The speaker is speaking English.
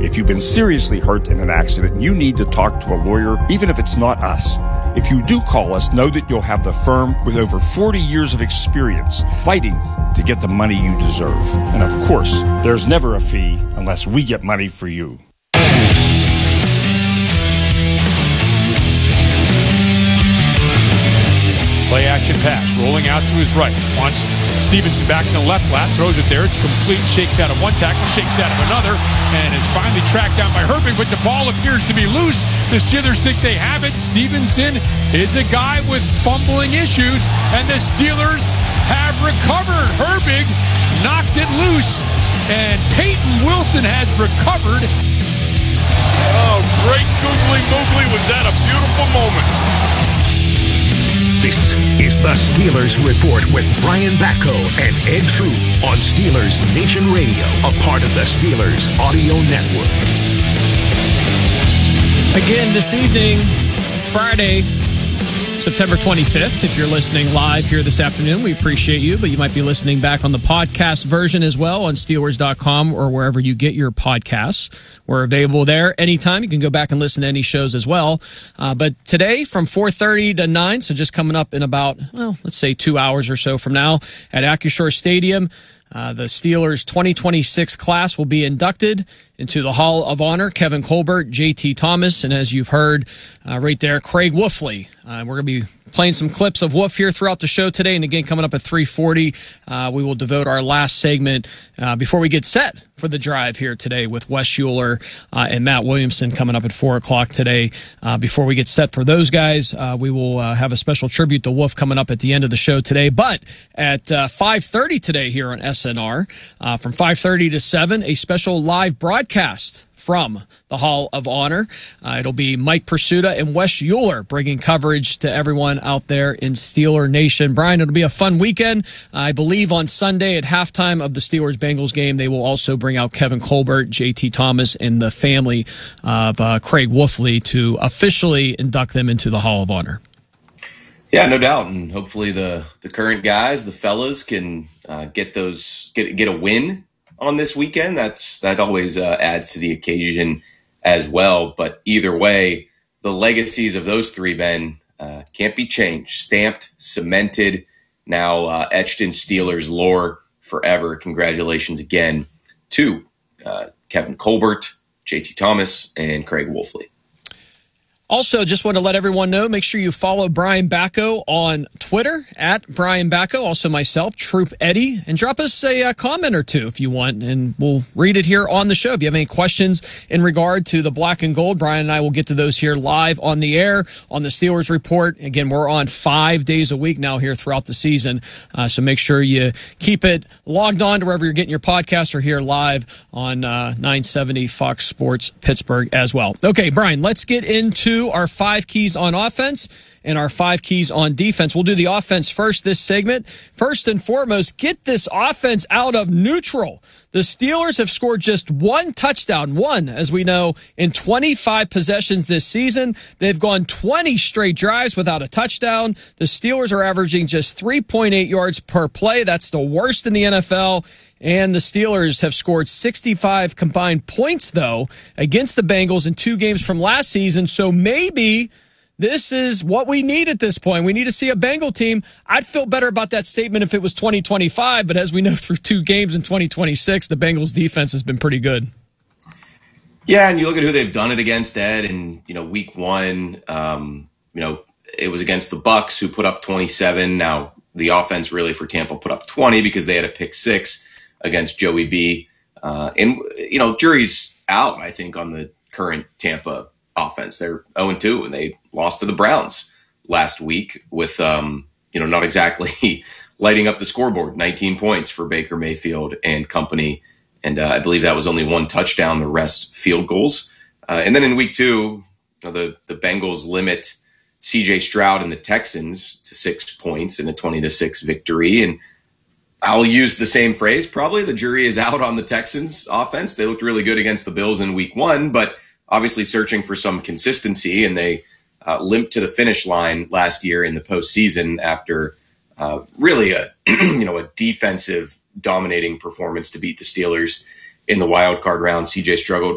If you've been seriously hurt in an accident and you need to talk to a lawyer, even if it's not us, if you do call us, know that you'll have the firm with over 40 years of experience fighting to get the money you deserve. And of course, there's never a fee unless we get money for you. Play action pass, rolling out to his right. Wants Stevenson back in the left flat, throws it there. It's complete, shakes out of one tackle, shakes out of another, and is finally tracked down by Herbig, but the ball appears to be loose. The Steelers think they have it. Stevenson is a guy with fumbling issues, and the Steelers have recovered. Herbig knocked it loose, and Peyton Wilson has recovered. Oh, great googly moogly. Was that a beautiful moment? This is the Steelers Report with Brian Batko and Ed True on Steelers Nation Radio, a part of the Steelers Audio Network. Again, this evening, Friday, September 25th. If you're listening live here this afternoon, we appreciate you, but you might be listening back on the podcast version as well on Steelers.com or wherever you get your podcasts. We're available there anytime. You can go back and listen to any shows as well. But today from 4:30 to 9, so just coming up in about, let's say 2 hours or so from now at Acrisure Stadium, the Steelers 2026 class will be inducted into the Hall of Honor. Kevin Colbert, J.T. Thomas, and as you've heard right there, Craig Wolfley. We're going to be playing some clips of Wolf here throughout the show today. And again, coming up at 3:40, we will devote our last segment before we get set for the drive here today with Wes Schuler and Matt Williamson coming up at 4 o'clock today. Before we get set for those guys, we will have a special tribute to Wolf coming up at the end of the show today. But at 5:30 today here on SNR, from 5:30 to 7, a special live broadcast from the Hall of Honor. It'll be Mike Pursuta and Wes Schuler bringing coverage to everyone out there in Steeler Nation. Brian, it'll be a fun weekend. I believe on Sunday at halftime of the Steelers-Bengals game, they will also bring out Kevin Colbert, J.T. Thomas, and the family of Craig Wolfley to officially induct them into the Hall of Honor. Yeah, no doubt. And hopefully the current guys, the fellas, can get a win on this weekend. That always adds to the occasion as well. But either way, the legacies of those three men can't be changed, stamped, cemented, now etched in Steelers lore forever. Congratulations again to Kevin Colbert, J.T. Thomas, and Craig Wolfley. Also, just want to let everyone know, make sure you follow Brian Batko on Twitter, at Brian Batko, also myself, Troop Eddie, and drop us a comment or two if you want, and we'll read it here on the show. If you have any questions in regard to the black and gold, Brian and I will get to those here live on the air on the Steelers Report. Again, we're on 5 days a week now here throughout the season, so make sure you keep it logged on to wherever you're getting your podcasts or here live on 970 Fox Sports Pittsburgh as well. Okay, Brian, let's get into our 5 keys on offense and our 5 keys on defense. We'll do the offense first this segment. First and foremost, get this offense out of neutral. The Steelers have scored just one touchdown, as we know, in 25 possessions this season. They've gone 20 straight drives without a touchdown. The Steelers are averaging just 3.8 yards per play. That's the worst in the NFL. And the Steelers have scored 65 combined points, though, against the Bengals in 2 games from last season. So maybe this is what we need at this point. We need to see a Bengal team. I'd feel better about that statement if it was 2025, but as we know through 2 games in 2026, the Bengals defense has been pretty good. Yeah, and you look at who they've done it against, Ed, in week 1, it was against the Bucs, who put up 27. Now, the offense really for Tampa put up 20 because they had a pick 6 against Joey B. Jury's out, I think, on the current Tampa offense. They're 0-2, and they lost to the Browns last week with, not exactly lighting up the scoreboard. 19 points for Baker Mayfield and company. And I believe that was only 1 touchdown, the rest field goals. And then in week 2, the Bengals limit C.J. Stroud and the Texans to 6 points in a 20-6 victory. And I'll use the same phrase. Probably the jury is out on the Texans offense. They looked really good against the Bills in week 1, but obviously searching for some consistency, and they limped to the finish line last year in the postseason after really a defensive dominating performance to beat the Steelers in the wild card round. CJ